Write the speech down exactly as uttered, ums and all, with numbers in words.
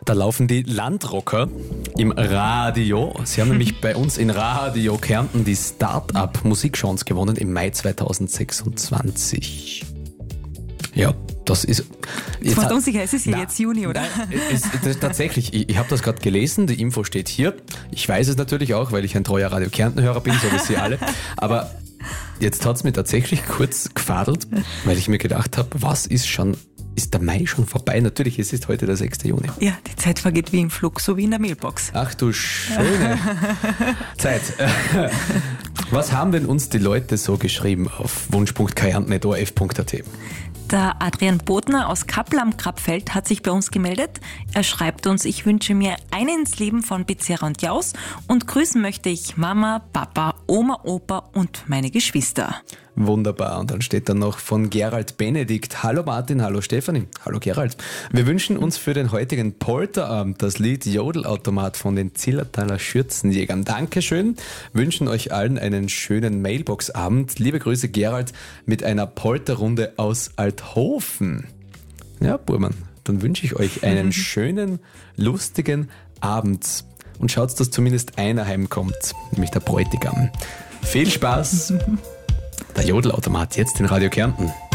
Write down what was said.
Da laufen die Landrocker im Radio. Sie haben nämlich bei uns in Radio Kärnten die Start-up Musikchance gewonnen im Mai zweitausendsechsundzwanzig. Ja, das ist... Jetzt fast unsicher, es ist ja jetzt Juni, oder? Nein, es, das, tatsächlich, ich, ich habe das gerade gelesen, die Info steht hier. Ich weiß es natürlich auch, weil ich ein treuer Radio Kärnten-Hörer bin, so wie Sie alle. Aber jetzt hat es mir tatsächlich kurz gefadelt, weil ich mir gedacht habe, was ist schon... Ist der Mai schon vorbei? Natürlich, es ist heute der sechste Juni. Ja, die Zeit vergeht wie im Flug, so wie in der Mailbox. Ach du schöne Zeit. Was haben denn uns die Leute so geschrieben auf wunsch punkt kärnten at o r f punkt a t? Der Adrian Bodner aus Kappel am Krapfeld hat sich bei uns gemeldet. Er schreibt uns, ich wünsche mir einen ins Leben von Bezerra und Jaus und grüßen möchte ich Mama, Papa, Oma, Opa und meine Geschwister. Wunderbar. Und dann steht dann noch von Gerald Benedikt. Hallo Martin, hallo Stefanie. Hallo Gerald. Wir wünschen uns für den heutigen Polterabend das Lied Jodelautomat von den Zillertaler Schürzenjägern. Dankeschön. Wünschen euch allen einen schönen Mailbox-Abend. Liebe Grüße Gerald mit einer Polterrunde aus Althofen. Ja, Burmann, dann wünsche ich euch einen schönen, lustigen Abend. Und schaut, dass zumindest einer heimkommt, nämlich der Bräutigam. Viel Spaß! Der Jodelautomat jetzt in Radio Kärnten.